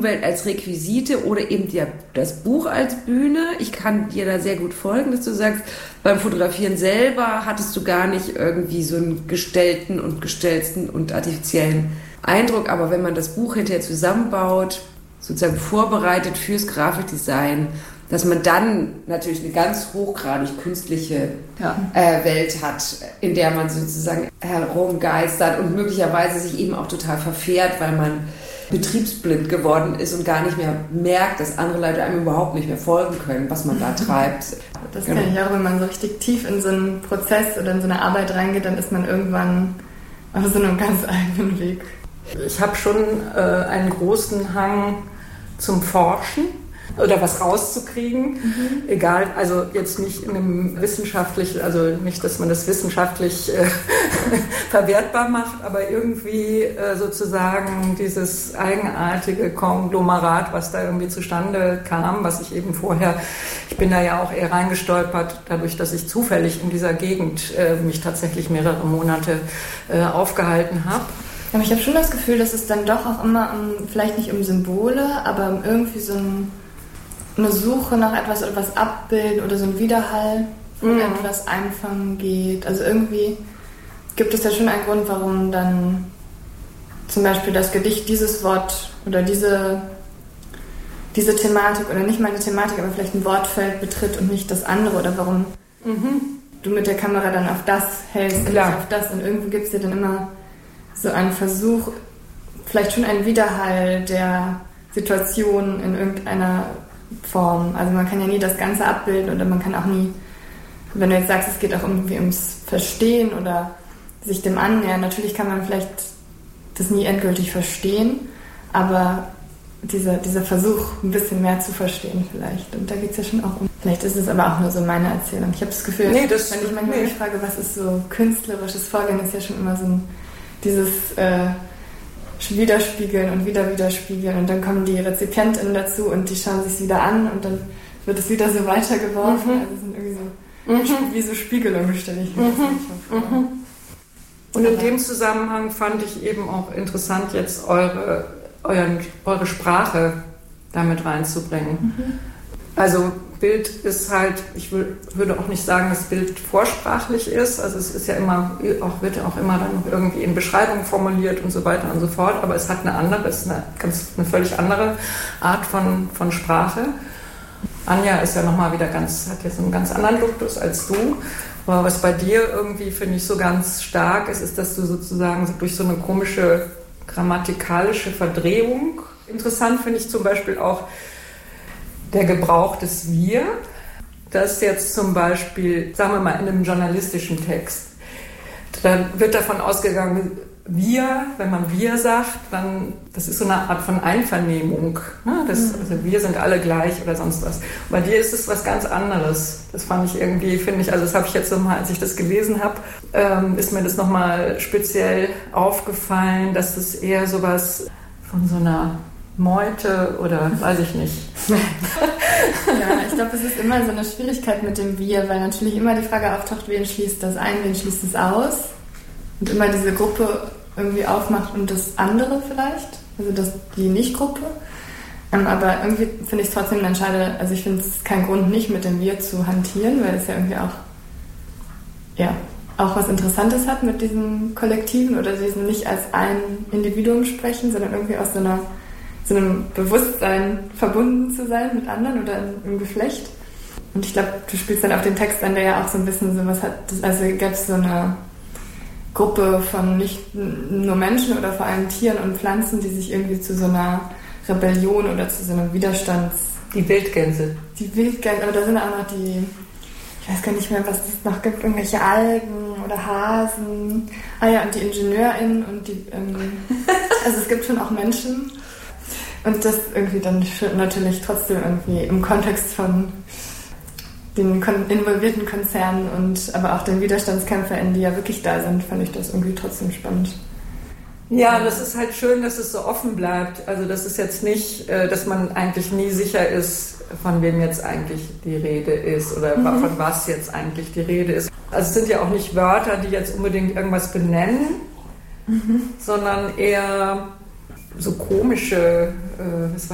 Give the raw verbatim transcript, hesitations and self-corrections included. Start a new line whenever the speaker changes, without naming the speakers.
Umwelt als Requisite oder eben die, das Buch als Bühne. Ich kann dir da sehr gut folgen, dass du sagst, beim Fotografieren selber hattest du gar nicht irgendwie so einen gestellten und gestellten und artifiziellen Eindruck. Aber wenn man das Buch hinterher zusammenbaut, sozusagen vorbereitet fürs Grafikdesign, dass man dann natürlich eine ganz hochgradig künstliche ja. äh, Welt hat, in der man sozusagen herumgeistert und möglicherweise sich eben auch total verfährt, weil man betriebsblind geworden ist und gar nicht mehr merkt, dass andere Leute einem überhaupt nicht mehr folgen können, was man da treibt.
Das genau. Kann ich auch, wenn man so richtig tief in so einen Prozess oder in so eine Arbeit reingeht, dann ist man irgendwann auf so einem ganz eigenen Weg.
Ich habe schon äh, einen großen Hang zum Forschen oder was rauszukriegen, mhm. egal, also jetzt nicht in einem wissenschaftlich, also nicht, dass man das wissenschaftlich äh, verwertbar macht, aber irgendwie äh, sozusagen dieses eigenartige Konglomerat, was da irgendwie zustande kam, was ich eben vorher, ich bin da ja auch eher reingestolpert, dadurch, dass ich zufällig in dieser Gegend äh, mich tatsächlich mehrere Monate äh, aufgehalten habe.
Aber ich habe schon das Gefühl, dass es dann doch auch immer um, vielleicht nicht um Symbole, aber um irgendwie so ein eine Suche nach etwas oder was abbilden oder so ein Widerhall von mhm. etwas einfangen geht. Also irgendwie gibt es ja schon einen Grund, warum dann zum Beispiel das Gedicht dieses Wort oder diese, diese Thematik oder nicht mal eine Thematik, aber vielleicht ein Wortfeld betritt und nicht das andere oder warum mhm. du mit der Kamera dann auf das hältst und nicht auf das. Und irgendwie gibt es ja dann immer so einen Versuch, vielleicht schon einen Widerhall der Situation in irgendeiner Form. Also man kann ja nie das Ganze abbilden oder man kann auch nie, wenn du jetzt sagst, es geht auch irgendwie ums Verstehen oder sich dem annähern, natürlich kann man vielleicht das nie endgültig verstehen, aber dieser, dieser Versuch, ein bisschen mehr zu verstehen vielleicht. Und da geht es ja schon auch um. Vielleicht ist es aber auch nur so meine Erzählung. Ich habe das Gefühl, nee, das, wenn ich manchmal nee. mich frage, was ist so künstlerisches Vorgehen, ist ja schon immer so ein, dieses äh, Widerspiegeln und wieder widerspiegeln und dann kommen die RezipientInnen dazu und die schauen sich es wieder an und dann wird es wieder so weitergeworfen. Mhm. Also es sind irgendwie so, mhm. wie so Spiegelungen, stelle ich mir mhm. das manchmal vor.
Mhm. Und in Aber dem Zusammenhang fand ich eben auch interessant, jetzt eure, euren, eure Sprache damit reinzubringen. Mhm. Also Bild ist halt, ich will, würde auch nicht sagen, dass Bild vorsprachlich ist, also es ist ja immer, auch wird ja auch immer dann irgendwie in Beschreibungen formuliert und so weiter und so fort, aber es hat eine andere, es ist eine, ganz, eine völlig andere Art von, von Sprache. Anja ist ja nochmal wieder ganz, hat jetzt einen ganz anderen Duktus als du, aber was bei dir irgendwie, finde ich, so ganz stark ist, ist, dass du sozusagen durch so eine komische grammatikalische Verdrehung, interessant finde ich zum Beispiel auch, der Gebrauch des Wir, das jetzt zum Beispiel, sagen wir mal, in einem journalistischen Text, dann wird davon ausgegangen, wir, wenn man wir sagt, dann, das ist so eine Art von Einvernehmung. Ne? Das, also wir sind alle gleich oder sonst was. Bei dir ist es was ganz anderes. Das fand ich irgendwie, finde ich, also das habe ich jetzt nochmal, als ich das gelesen habe, ähm, ist mir das nochmal speziell aufgefallen, dass es eher sowas von so einer Meute oder weiß ich nicht.
Ja, ich glaube, es ist immer so eine Schwierigkeit mit dem Wir, weil natürlich immer die Frage auftaucht, wen schließt das ein, wen schließt es aus und immer diese Gruppe irgendwie aufmacht und das andere vielleicht, also das, die Nicht-Gruppe. Ähm, aber irgendwie finde ich es trotzdem dann schade, also ich finde es kein Grund, nicht mit dem Wir zu hantieren, weil es ja irgendwie auch, ja, auch was Interessantes hat mit diesen Kollektiven oder diesen nicht als ein Individuum sprechen, sondern irgendwie aus so einer so einem Bewusstsein verbunden zu sein mit anderen oder im Geschlecht. Und ich glaube, du spielst dann auf den Text an, der ja auch so ein bisschen sowas hat. Also gab es so eine Gruppe von nicht nur Menschen oder vor allem Tieren und Pflanzen, die sich irgendwie zu so einer Rebellion oder zu so einem Widerstands...
Die Wildgänse.
Die Wildgänse, aber da sind auch noch die, ich weiß gar nicht mehr, was es noch gibt, irgendwelche Algen oder Hasen. Ah ja, und die IngenieurInnen und die... Ähm, also es gibt schon auch Menschen... Und das irgendwie dann natürlich trotzdem irgendwie im Kontext von den involvierten Konzernen und aber auch den WiderstandskämpferInnen, die ja wirklich da sind, fand ich das irgendwie trotzdem spannend.
Ja, das ist halt schön, dass es so offen bleibt. Also das ist jetzt nicht, dass man eigentlich nie sicher ist, von wem jetzt eigentlich die Rede ist oder mhm. von was jetzt eigentlich die Rede ist. Also es sind ja auch nicht Wörter, die jetzt unbedingt irgendwas benennen, mhm. sondern eher so komische, äh, was